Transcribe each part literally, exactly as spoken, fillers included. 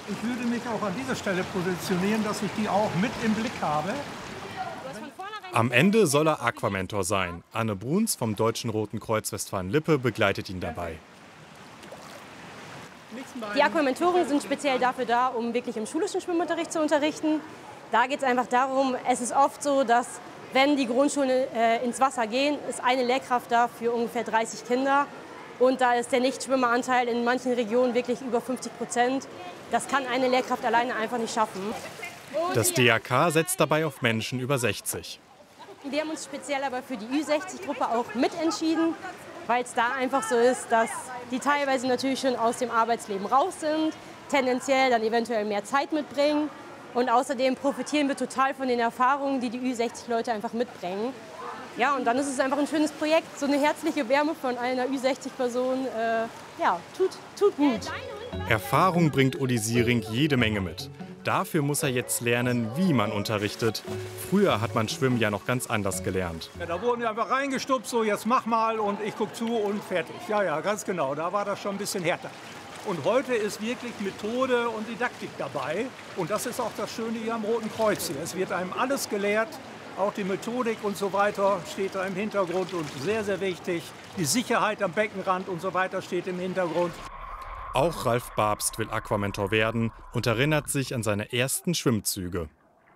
Ich würde mich auch an dieser Stelle positionieren, dass ich die auch mit im Blick habe. Am Ende soll er Aquamentor sein. Anne Bruns vom Deutschen Roten Kreuz Westfalen-Lippe begleitet ihn dabei. Die Aquamentoren sind speziell dafür da, um wirklich im schulischen Schwimmunterricht zu unterrichten. Da geht es einfach darum, es ist oft so, dass wenn die Grundschulen äh, ins Wasser gehen, ist eine Lehrkraft da für ungefähr dreißig Kinder. Und da ist der Nichtschwimmeranteil in manchen Regionen wirklich über fünfzig Prozent. Das kann eine Lehrkraft alleine einfach nicht schaffen. Das D A K setzt dabei auf Menschen über sechzig. Wir haben uns speziell aber für die Ü sechzig Gruppe auch mitentschieden, weil es da einfach so ist, dass die teilweise natürlich schon aus dem Arbeitsleben raus sind, tendenziell dann eventuell mehr Zeit mitbringen. Und außerdem profitieren wir total von den Erfahrungen, die die Ü sechzig Leute einfach mitbringen. Ja, und dann ist es einfach ein schönes Projekt, so eine herzliche Wärme von einer Ü sechzig Person, äh, ja, tut, tut gut. Erfahrung bringt Uli Siering jede Menge mit. Dafür muss er jetzt lernen, wie man unterrichtet. Früher hat man Schwimmen ja noch ganz anders gelernt. Ja, da wurden wir einfach reingestupst, so jetzt mach mal und ich guck zu und fertig. Ja, ja, ganz genau, da war das schon ein bisschen härter. Und heute ist wirklich Methode und Didaktik dabei. Und das ist auch das Schöne hier am Roten Kreuz hier. Es wird einem alles gelehrt, auch die Methodik und so weiter steht da im Hintergrund. Und sehr, sehr wichtig, die Sicherheit am Beckenrand und so weiter steht im Hintergrund. Auch Ralf Babst will Aquamentor werden und erinnert sich an seine ersten Schwimmzüge.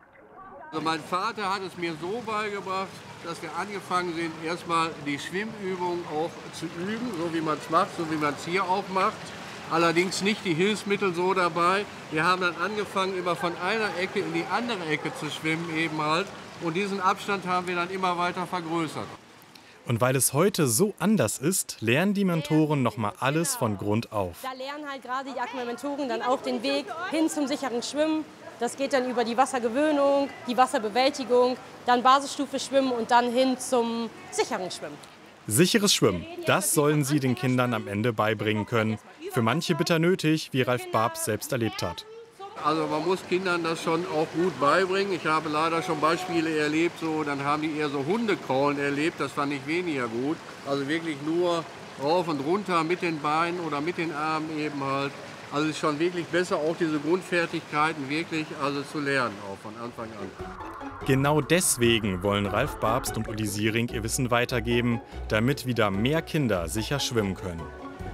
Also mein Vater hat es mir so beigebracht, dass wir angefangen sind, erstmal die Schwimmübung auch zu üben, so wie man es macht, so wie man es hier auch macht. Allerdings nicht die Hilfsmittel so dabei. Wir haben dann angefangen, immer von einer Ecke in die andere Ecke zu schwimmen eben halt. Und diesen Abstand haben wir dann immer weiter vergrößert. Und weil es heute so anders ist, lernen die Mentoren noch mal alles von Grund auf. Da lernen halt gerade die Aquamentoren dann auch den Weg hin zum sicheren Schwimmen. Das geht dann über die Wassergewöhnung, die Wasserbewältigung, dann Basisstufe Schwimmen und dann hin zum sicheren Schwimmen. Sicheres Schwimmen, das sollen sie den Kindern am Ende beibringen können. Für manche bitter nötig, wie Ralf Babst selbst erlebt hat. Also man muss Kindern das schon auch gut beibringen. Ich habe leider schon Beispiele erlebt, so, dann haben die eher so Hundekraulen erlebt. Das fand ich weniger gut. Also wirklich nur rauf und runter mit den Beinen oder mit den Armen eben halt. Also es ist schon wirklich besser, auch diese Grundfertigkeiten wirklich also zu lernen, auch von Anfang an. Genau deswegen wollen Ralf Babst und Uli Siering ihr Wissen weitergeben, damit wieder mehr Kinder sicher schwimmen können.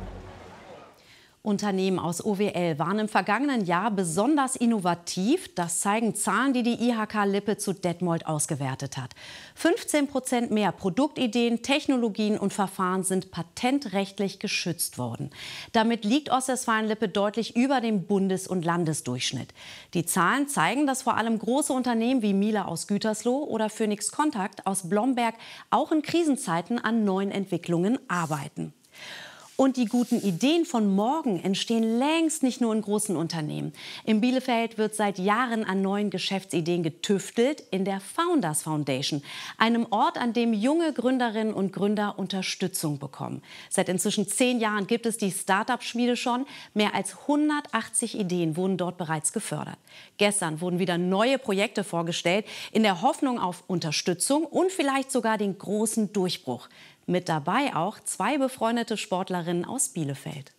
Unternehmen aus O W L waren im vergangenen Jahr besonders innovativ. Das zeigen Zahlen, die die I H K Lippe zu Detmold ausgewertet hat. fünfzehn Prozent mehr Produktideen, Technologien und Verfahren sind patentrechtlich geschützt worden. Damit liegt Ostwestfalen-Lippe deutlich über dem Bundes- und Landesdurchschnitt. Die Zahlen zeigen, dass vor allem große Unternehmen wie Miele aus Gütersloh oder Phoenix Contact aus Blomberg auch in Krisenzeiten an neuen Entwicklungen arbeiten. Und die guten Ideen von morgen entstehen längst nicht nur in großen Unternehmen. In Bielefeld wird seit Jahren an neuen Geschäftsideen getüftelt in der Founders Foundation, einem Ort, an dem junge Gründerinnen und Gründer Unterstützung bekommen. Seit inzwischen zehn Jahren gibt es die Start-up-Schmiede schon. Mehr als hundertachtzig Ideen wurden dort bereits gefördert. Gestern wurden wieder neue Projekte vorgestellt, in der Hoffnung auf Unterstützung und vielleicht sogar den großen Durchbruch. Mit dabei auch zwei befreundete Sportlerinnen aus Bielefeld.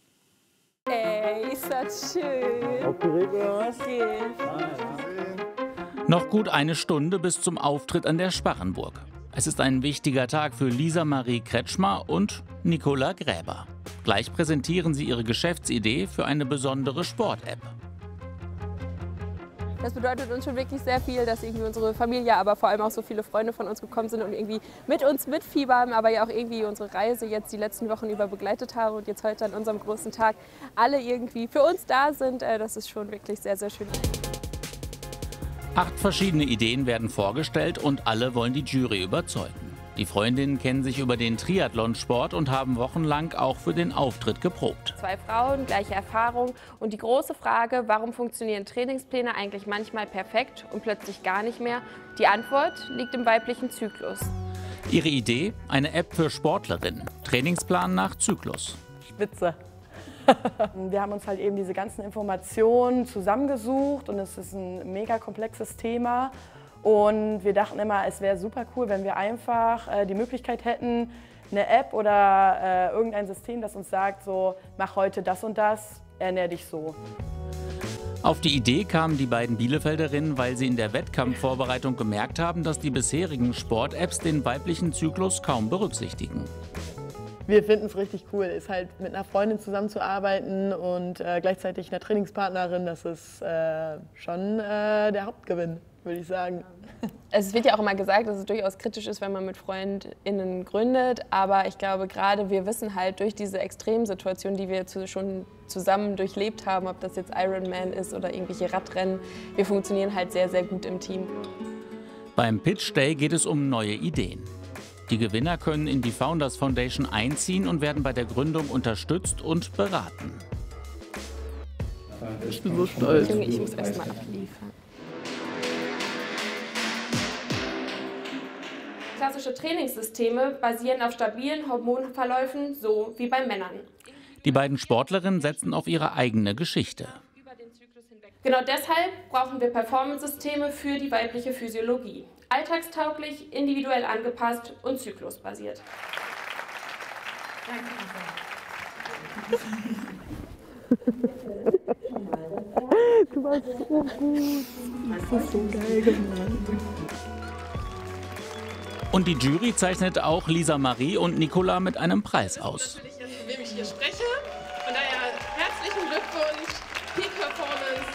Ey, ist das schön. Aufgeregt oder was? Noch gut eine Stunde bis zum Auftritt an der Sparrenburg. Es ist ein wichtiger Tag für Lisa Marie Kretschmer und Nicola Gräber. Gleich präsentieren sie ihre Geschäftsidee für eine besondere Sport-App. Das bedeutet uns schon wirklich sehr viel, dass irgendwie unsere Familie, aber vor allem auch so viele Freunde von uns gekommen sind und irgendwie mit uns mitfiebern, aber ja auch irgendwie unsere Reise jetzt die letzten Wochen über begleitet haben und jetzt heute an unserem großen Tag alle irgendwie für uns da sind. Das ist schon wirklich sehr, sehr schön. Acht verschiedene Ideen werden vorgestellt und alle wollen die Jury überzeugen. Die Freundinnen kennen sich über den Triathlonsport und haben wochenlang auch für den Auftritt geprobt. Zwei Frauen, gleiche Erfahrung und die große Frage, warum funktionieren Trainingspläne eigentlich manchmal perfekt und plötzlich gar nicht mehr? Die Antwort liegt im weiblichen Zyklus. Ihre Idee? Eine App für Sportlerinnen. Trainingsplan nach Zyklus. Spitze. Wir haben uns halt eben diese ganzen Informationen zusammengesucht und es ist ein mega komplexes Thema. Und wir dachten immer, es wäre super cool, wenn wir einfach äh, die Möglichkeit hätten, eine App oder äh, irgendein System, das uns sagt, so, mach heute das und das, ernähr dich so. Auf die Idee kamen die beiden Bielefelderinnen, weil sie in der Wettkampfvorbereitung gemerkt haben, dass die bisherigen Sport-Apps den weiblichen Zyklus kaum berücksichtigen. Wir finden es richtig cool, ist halt mit einer Freundin zusammenzuarbeiten und äh, gleichzeitig einer Trainingspartnerin, das ist äh, schon äh, der Hauptgewinn, würde ich sagen. Es wird ja auch immer gesagt, dass es durchaus kritisch ist, wenn man mit FreundInnen gründet, aber ich glaube gerade, wir wissen halt durch diese Extremsituation, die wir zu, schon zusammen durchlebt haben, ob das jetzt Ironman ist oder irgendwelche Radrennen, wir funktionieren halt sehr, sehr gut im Team. Beim Pitch Day geht es um neue Ideen. Die Gewinner können in die Founders Foundation einziehen und werden bei der Gründung unterstützt und beraten. Ich bin so stolz. Junge, ich muss erst mal abliefern. Klassische Trainingssysteme basieren auf stabilen Hormonverläufen, so wie bei Männern. Die beiden Sportlerinnen setzen auf ihre eigene Geschichte. Genau deshalb brauchen wir Performance-Systeme für die weibliche Physiologie. Alltagstauglich, individuell angepasst und zyklusbasiert. Du warst so gut. Das ist so geil gemacht. Und die Jury zeichnet auch Lisa Marie und Nicola mit einem Preis aus. Mit wem ich hier spreche. Von daher herzlichen Glückwunsch, Peak Performance.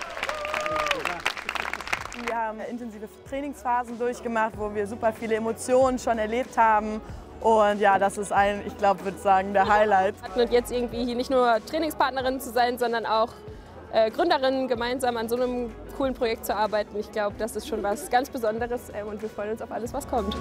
Wir haben intensive Trainingsphasen durchgemacht, wo wir super viele Emotionen schon erlebt haben. Und ja, das ist ein, ich glaube, würde sagen, der Highlight. Und jetzt irgendwie hier nicht nur Trainingspartnerin zu sein, sondern auch äh, Gründerinnen gemeinsam an so einem coolen Projekt zu arbeiten. Ich glaube, das ist schon was ganz Besonderes äh, und wir freuen uns auf alles, was kommt.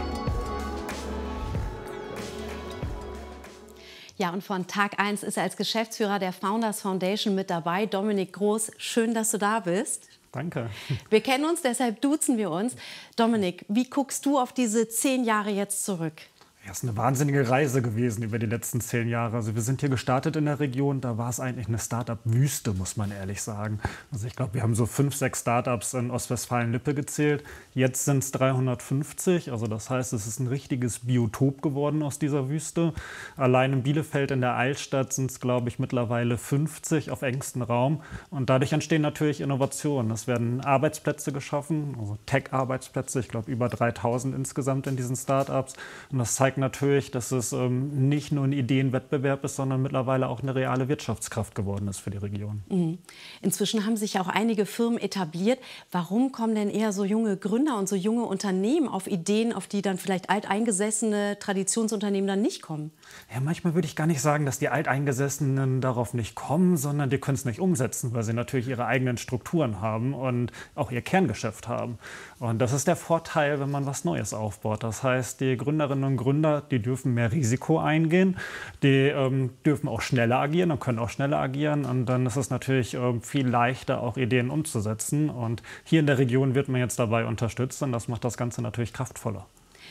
Ja, und von Tag eins ist er als Geschäftsführer der Founders Foundation mit dabei. Dominik Groß, schön, dass du da bist. Danke. Wir kennen uns, deshalb duzen wir uns. Dominik, wie guckst du auf diese zehn Jahre jetzt zurück? Ja, es ist eine wahnsinnige Reise gewesen über die letzten zehn Jahre. Also wir sind hier gestartet in der Region, da war es eigentlich eine Start-up-Wüste, muss man ehrlich sagen. Also ich glaube, wir haben so fünf, sechs Start-ups in Ostwestfalen-Lippe gezählt. Jetzt sind es dreihundertfünfzig, also das heißt, es ist ein richtiges Biotop geworden aus dieser Wüste. Allein in Bielefeld in der Altstadt sind es, glaube ich, mittlerweile fünfzig auf engstem Raum. Und dadurch entstehen natürlich Innovationen. Es werden Arbeitsplätze geschaffen, also Tech-Arbeitsplätze, ich glaube über dreitausend insgesamt in diesen Start-ups. Und das zeigt natürlich, dass es ähm, nicht nur ein Ideenwettbewerb ist, sondern mittlerweile auch eine reale Wirtschaftskraft geworden ist für die Region. Mhm. Inzwischen haben sich auch einige Firmen etabliert. Warum kommen denn eher so junge Gründer und so junge Unternehmen auf Ideen, auf die dann vielleicht alteingesessene Traditionsunternehmen dann nicht kommen? Ja, manchmal würde ich gar nicht sagen, dass die Alteingesessenen darauf nicht kommen, sondern die können es nicht umsetzen, weil sie natürlich ihre eigenen Strukturen haben und auch ihr Kerngeschäft haben. Und das ist der Vorteil, wenn man was Neues aufbaut. Das heißt, die Gründerinnen und Gründer, die dürfen mehr Risiko eingehen, die ähm, dürfen auch schneller agieren und können auch schneller agieren. Und dann ist es natürlich ähm, viel leichter, auch Ideen umzusetzen. Und hier in der Region wird man jetzt dabei unterstützt und das macht das Ganze natürlich kraftvoller.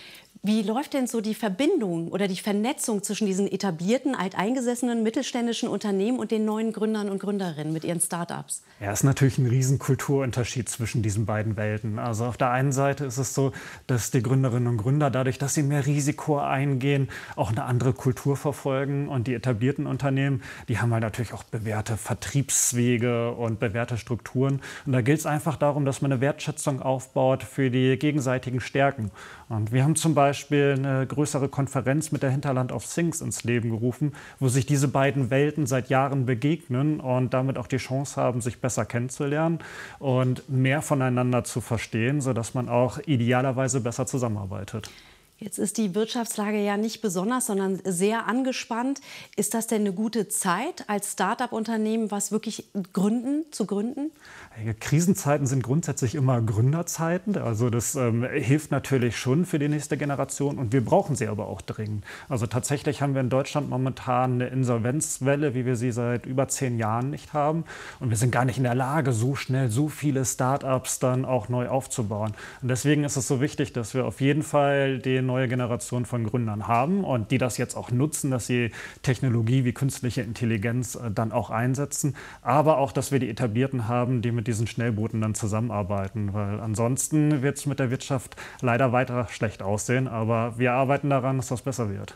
Wie läuft denn so die Verbindung oder die Vernetzung zwischen diesen etablierten, alteingesessenen, mittelständischen Unternehmen und den neuen Gründern und Gründerinnen mit ihren Start-ups? Ja, es ist natürlich ein riesen Kulturunterschied zwischen diesen beiden Welten. Also auf der einen Seite ist es so, dass die Gründerinnen und Gründer dadurch, dass sie mehr Risiko eingehen, auch eine andere Kultur verfolgen. Und die etablierten Unternehmen, die haben halt natürlich auch bewährte Vertriebswege und bewährte Strukturen. Und da gilt es einfach darum, dass man eine Wertschätzung aufbaut für die gegenseitigen Stärken. Und wir haben zum Beispiel eine größere Konferenz mit der Hinterland of Things ins Leben gerufen, wo sich diese beiden Welten seit Jahren begegnen und damit auch die Chance haben, sich besser kennenzulernen und mehr voneinander zu verstehen, sodass man auch idealerweise besser zusammenarbeitet. Jetzt ist die Wirtschaftslage ja nicht besonders, sondern sehr angespannt. Ist das denn eine gute Zeit, als Start-up-Unternehmen was wirklich gründen, zu gründen? Ja, Krisenzeiten sind grundsätzlich immer Gründerzeiten. Also das ähm, hilft natürlich schon für die nächste Generation und wir brauchen sie aber auch dringend. Also tatsächlich haben wir in Deutschland momentan eine Insolvenzwelle, wie wir sie seit über zehn Jahren nicht haben. Und wir sind gar nicht in der Lage, so schnell so viele Start-ups dann auch neu aufzubauen. Und deswegen ist es so wichtig, dass wir auf jeden Fall den neue Generation von Gründern haben und die das jetzt auch nutzen, dass sie Technologie wie künstliche Intelligenz dann auch einsetzen, aber auch, dass wir die Etablierten haben, die mit diesen Schnellbooten dann zusammenarbeiten, weil ansonsten wird es mit der Wirtschaft leider weiter schlecht aussehen, aber wir arbeiten daran, dass das besser wird.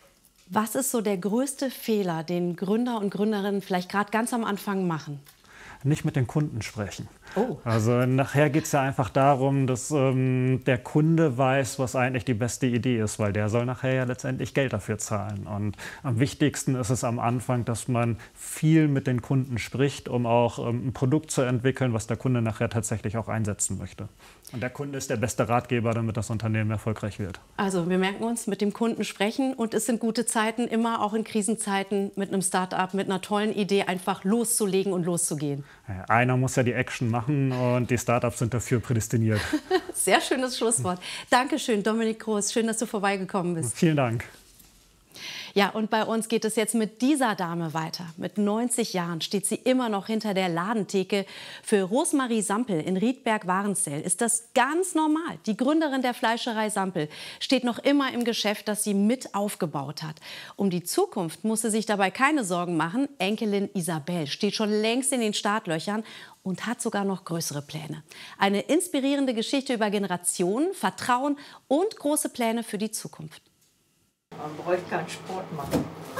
Was ist so der größte Fehler, den Gründer und Gründerinnen vielleicht gerade ganz am Anfang machen? nicht mit den Kunden sprechen. Oh. Also nachher geht es ja einfach darum, dass ähm, der Kunde weiß, was eigentlich die beste Idee ist, weil der soll nachher ja letztendlich Geld dafür zahlen. Und am wichtigsten ist es am Anfang, dass man viel mit den Kunden spricht, um auch ähm, ein Produkt zu entwickeln, was der Kunde nachher tatsächlich auch einsetzen möchte. Und der Kunde ist der beste Ratgeber, damit das Unternehmen erfolgreich wird. Also wir merken uns, mit dem Kunden sprechen, und es sind gute Zeiten, immer auch in Krisenzeiten mit einem Start-up, mit einer tollen Idee einfach loszulegen und loszugehen. Ja, einer muss ja die Action machen und die Start-ups sind dafür prädestiniert. Sehr schönes Schlusswort. Dankeschön, Dominik Groß. Schön, dass du vorbeigekommen bist. Vielen Dank. Ja, und bei uns geht es jetzt mit dieser Dame weiter. Mit neunzig Jahren steht sie immer noch hinter der Ladentheke. Für Rosemarie Sampel in Riedberg-Warenzell ist das ganz normal. Die Gründerin der Fleischerei Sampel steht noch immer im Geschäft, das sie mit aufgebaut hat. Um die Zukunft muss sie sich dabei keine Sorgen machen. Enkelin Isabel steht schon längst in den Startlöchern und hat sogar noch größere Pläne. Eine inspirierende Geschichte über Generationen, Vertrauen und große Pläne für die Zukunft. Man bräuchte keinen Sport machen.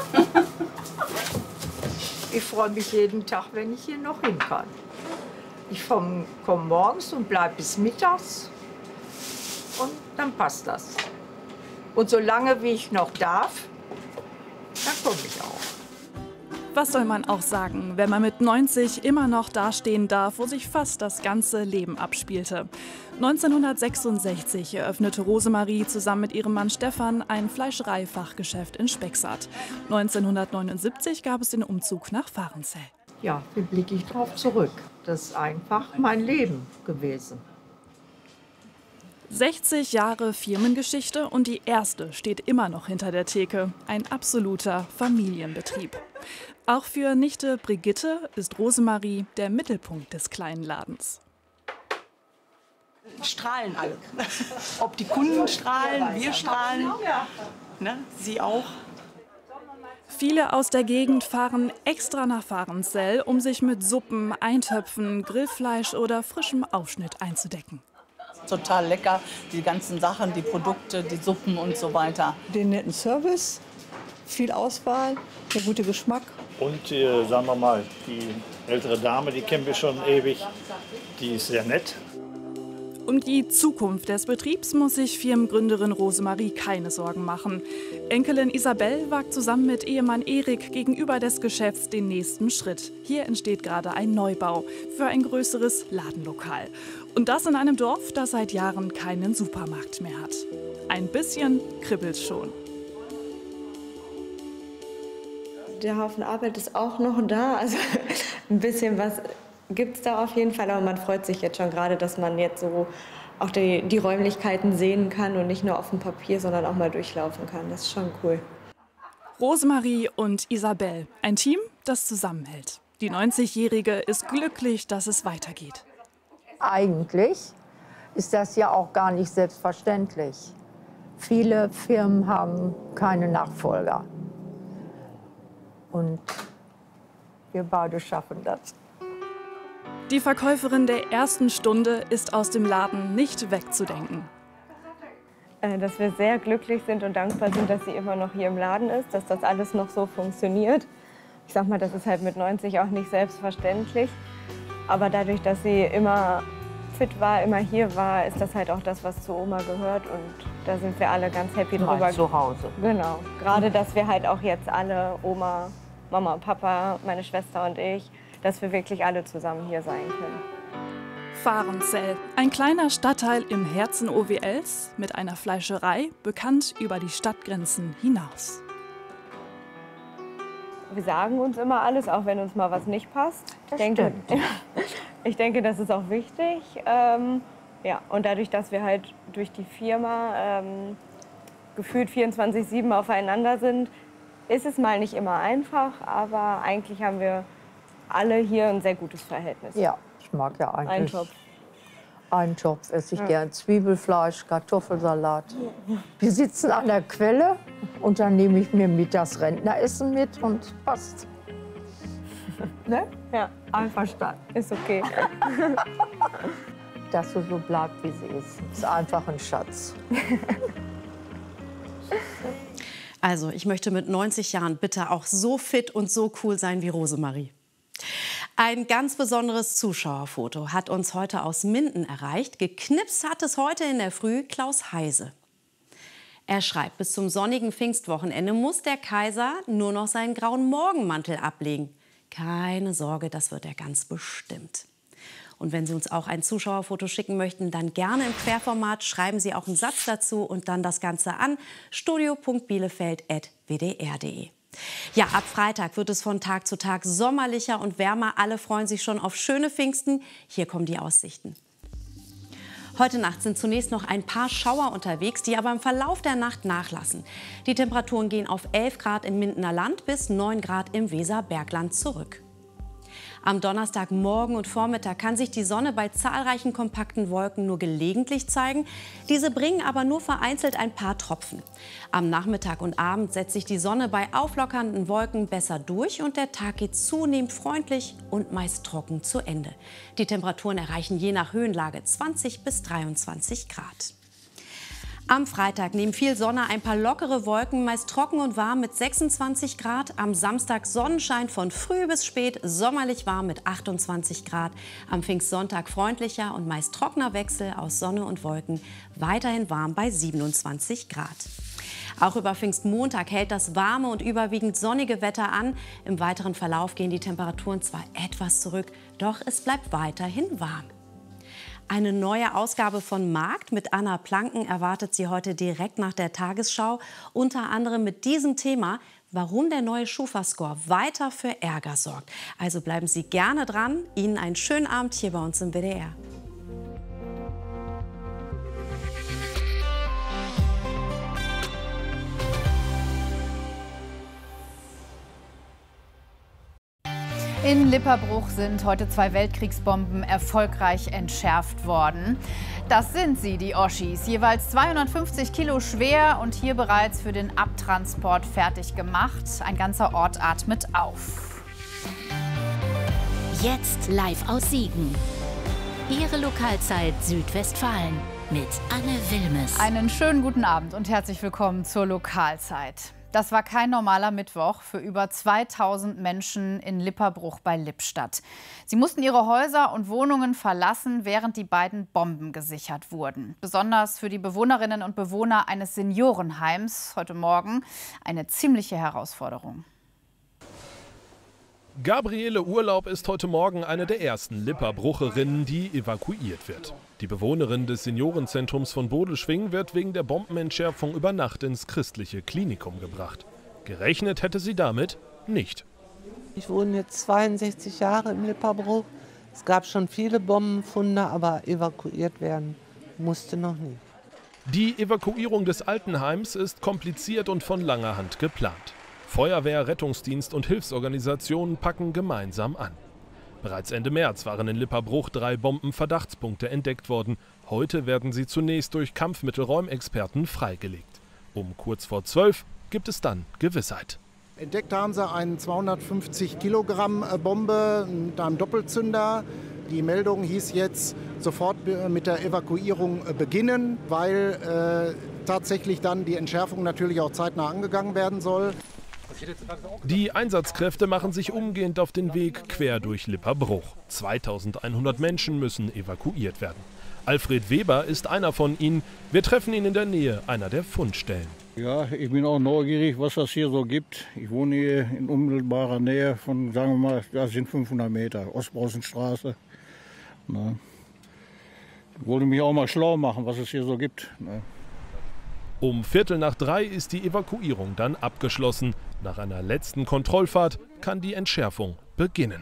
Ich freue mich jeden Tag, wenn ich hier noch hin kann. Ich komme morgens und bleibe bis mittags und dann passt das. Und solange wie ich noch darf, dann komme ich auch. Was soll man auch sagen, wenn man mit neunzig immer noch dastehen darf, wo sich fast das ganze Leben abspielte? neunzehnhundertsechsundsechzig eröffnete Rosemarie zusammen mit ihrem Mann Stefan ein Fleischereifachgeschäft in Spexart. neunzehnhundertneunundsiebzig gab es den Umzug nach Warenzell. Ja, wie blicke ich darauf zurück? Das ist einfach mein Leben gewesen. sechzig Jahre Firmengeschichte und die erste steht immer noch hinter der Theke. Ein absoluter Familienbetrieb. Auch für Nichte Brigitte ist Rosemarie der Mittelpunkt des kleinen Ladens. Strahlen alle. Ob die Kunden strahlen, wir strahlen, ne? Sie auch. Viele aus der Gegend fahren extra nach Warenzell, um sich mit Suppen, Eintöpfen, Grillfleisch oder frischem Aufschnitt einzudecken. Total lecker, die ganzen Sachen, die Produkte, die Suppen und so weiter. Den netten Service, viel Auswahl, der gute Geschmack. Und äh, sagen wir mal, die ältere Dame, die kennen wir schon ewig, die ist sehr nett. Um die Zukunft des Betriebs muss sich Firmengründerin Rosemarie keine Sorgen machen. Enkelin Isabel wagt zusammen mit Ehemann Erik gegenüber des Geschäfts den nächsten Schritt. Hier entsteht gerade ein Neubau für ein größeres Ladenlokal. Und das in einem Dorf, das seit Jahren keinen Supermarkt mehr hat. Ein bisschen kribbelt's schon. Der Haufen Arbeit ist auch noch da. Also ein bisschen was gibt es da auf jeden Fall. Aber man freut sich jetzt schon gerade, dass man jetzt so auch die, die Räumlichkeiten sehen kann und nicht nur auf dem Papier, sondern auch mal durchlaufen kann. Das ist schon cool. Rosemarie und Isabel, ein Team, das zusammenhält. Die neunzigjährige ist glücklich, dass es weitergeht. Eigentlich ist das ja auch gar nicht selbstverständlich. Viele Firmen haben keine Nachfolger. Und wir beide schaffen das. Die Verkäuferin der ersten Stunde ist aus dem Laden nicht wegzudenken. Dass wir sehr glücklich sind und dankbar sind, dass sie immer noch hier im Laden ist, dass das alles noch so funktioniert. Ich sag mal, das ist halt mit neunzig auch nicht selbstverständlich. Aber dadurch, dass sie immer fit war, immer hier war, ist das halt auch das, was zu Oma gehört. Und da sind wir alle ganz happy drüber. Mal zu Hause. Genau. Gerade, dass wir halt auch jetzt alle, Oma, Mama und Papa, meine Schwester und ich, dass wir wirklich alle zusammen hier sein können. Warenzell, ein kleiner Stadtteil im Herzen O W Ls mit einer Fleischerei, bekannt über die Stadtgrenzen hinaus. Wir sagen uns immer alles, auch wenn uns mal was nicht passt. Das ich, denke, stimmt. ich denke, das ist auch wichtig. Ähm, ja, und dadurch, dass wir halt durch die Firma ähm, gefühlt vierundzwanzig sieben aufeinander sind, ist es mal nicht immer einfach, aber eigentlich haben wir alle hier ein sehr gutes Verhältnis. Ja, ich mag ja eigentlich. Ein Topf. Einen Topf esse ich Ja. gern. Zwiebelfleisch, Kartoffelsalat. Wir sitzen an der Quelle und dann nehme ich mir mit das Rentneressen mit und passt. Ne? Ja, einverstanden. Ist okay. Dass sie so bleibt, wie sie ist. Ist einfach ein Schatz. Also, ich möchte mit neunzig Jahren bitte auch so fit und so cool sein wie Rosemarie. Ein ganz besonderes Zuschauerfoto hat uns heute aus Minden erreicht. Geknipst hat es heute in der Früh Klaus Heise. Er schreibt, bis zum sonnigen Pfingstwochenende muss der Kaiser nur noch seinen grauen Morgenmantel ablegen. Keine Sorge, das wird er ganz bestimmt. Und wenn Sie uns auch ein Zuschauerfoto schicken möchten, dann gerne im Querformat. Schreiben Sie auch einen Satz dazu und dann das Ganze an studio punkt bielefeld at w d r punkt d e. Ja, ab Freitag wird es von Tag zu Tag sommerlicher und wärmer. Alle freuen sich schon auf schöne Pfingsten. Hier kommen die Aussichten. Heute Nacht sind zunächst noch ein paar Schauer unterwegs, die aber im Verlauf der Nacht nachlassen. Die Temperaturen gehen auf elf Grad im Mindener Land bis neun Grad im Weserbergland zurück. Am Donnerstagmorgen und Vormittag kann sich die Sonne bei zahlreichen kompakten Wolken nur gelegentlich zeigen. Diese bringen aber nur vereinzelt ein paar Tropfen. Am Nachmittag und Abend setzt sich die Sonne bei auflockernden Wolken besser durch und der Tag geht zunehmend freundlich und meist trocken zu Ende. Die Temperaturen erreichen je nach Höhenlage zwanzig bis dreiundzwanzig Grad. Am Freitag neben viel Sonne ein paar lockere Wolken, meist trocken und warm mit sechsundzwanzig Grad. Am Samstag Sonnenschein von früh bis spät, sommerlich warm mit achtundzwanzig Grad. Am Pfingstsonntag freundlicher und meist trockener Wechsel aus Sonne und Wolken, weiterhin warm bei siebenundzwanzig Grad. Auch über Pfingstmontag hält das warme und überwiegend sonnige Wetter an. Im weiteren Verlauf gehen die Temperaturen zwar etwas zurück, doch es bleibt weiterhin warm. Eine neue Ausgabe von Markt mit Anna Planken erwartet Sie heute direkt nach der Tagesschau. Unter anderem mit diesem Thema, warum der neue Schufa-Score weiter für Ärger sorgt. Also bleiben Sie gerne dran. Ihnen einen schönen Abend hier bei uns im W D R. In Lipperbruch sind heute zwei Weltkriegsbomben erfolgreich entschärft worden. Das sind sie, die Oschis, jeweils zweihundertfünfzig Kilo schwer und hier bereits für den Abtransport fertig gemacht. Ein ganzer Ort atmet auf. Jetzt live aus Siegen. Ihre Lokalzeit Südwestfalen mit Anne Wilmes. Einen schönen guten Abend und herzlich willkommen zur Lokalzeit. Das war kein normaler Mittwoch für über zweitausend Menschen in Lipperbruch bei Lippstadt. Sie mussten ihre Häuser und Wohnungen verlassen, während die beiden Bomben gesichert wurden. Besonders für die Bewohnerinnen und Bewohner eines Seniorenheims heute Morgen eine ziemliche Herausforderung. Gabriele Urlaub ist heute Morgen eine der ersten Lipperbrucherinnen, die evakuiert wird. Die Bewohnerin des Seniorenzentrums von Bodelschwingh wird wegen der Bombenentschärfung über Nacht ins christliche Klinikum gebracht. Gerechnet hätte sie damit nicht. Ich wohne jetzt zweiundsechzig Jahre im Lipperbruch. Es gab schon viele Bombenfunde, aber evakuiert werden musste noch nie. Die Evakuierung des Altenheims ist kompliziert und von langer Hand geplant. Feuerwehr, Rettungsdienst und Hilfsorganisationen packen gemeinsam an. Bereits Ende März waren in Lipperbruch drei Bombenverdachtspunkte entdeckt worden. Heute werden sie zunächst durch Kampfmittelräumexperten freigelegt. Um kurz vor zwölf gibt es dann Gewissheit. Entdeckt haben sie eine zweihundertfünfzig Kilogramm Bombe mit einem Doppelzünder. Die Meldung hieß jetzt sofort mit der Evakuierung beginnen, weil äh, tatsächlich dann die Entschärfung natürlich auch zeitnah angegangen werden soll. Die Einsatzkräfte machen sich umgehend auf den Weg quer durch Lipperbruch. zweitausendeinhundert Menschen müssen evakuiert werden. Alfred Weber ist einer von ihnen. Wir treffen ihn in der Nähe einer der Fundstellen. Ja, ich bin auch neugierig, was das hier so gibt. Ich wohne hier in unmittelbarer Nähe von, sagen wir mal, das sind fünfhundert Meter, Ostpreußenstraße. Na. Ich wollte mich auch mal schlau machen, was es hier so gibt. Na. Um Viertel nach drei ist die Evakuierung dann abgeschlossen. Nach einer letzten Kontrollfahrt kann die Entschärfung beginnen.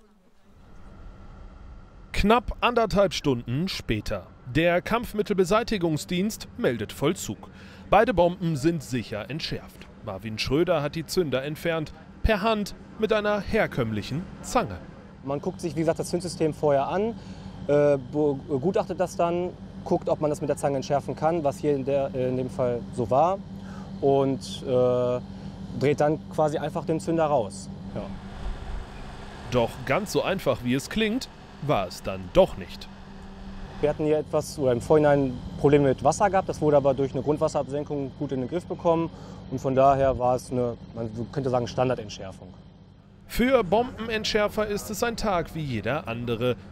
Knapp anderthalb Stunden später. Der Kampfmittelbeseitigungsdienst meldet Vollzug. Beide Bomben sind sicher entschärft. Marvin Schröder hat die Zünder entfernt, per Hand mit einer herkömmlichen Zange. Man guckt sich, wie gesagt, das Zündsystem vorher an, äh, begutachtet das dann, guckt, ob man das mit der Zange entschärfen kann, was hier in, der, in dem Fall so war, und äh, dreht dann quasi einfach den Zünder raus. Ja. Doch ganz so einfach, wie es klingt, war es dann doch nicht. Wir hatten hier etwas, oder im Vorhinein Probleme mit Wasser gehabt, das wurde aber durch eine Grundwasserabsenkung gut in den Griff bekommen und von daher war es eine, man könnte sagen, Standardentschärfung. Für Bombenentschärfer ist es ein Tag wie jeder andere.